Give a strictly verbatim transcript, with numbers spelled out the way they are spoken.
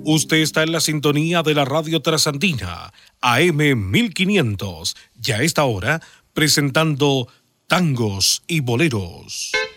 Usted está en la sintonía de la Radio Trasandina, A M mil quinientos, ya a esta hora presentando tangos y boleros.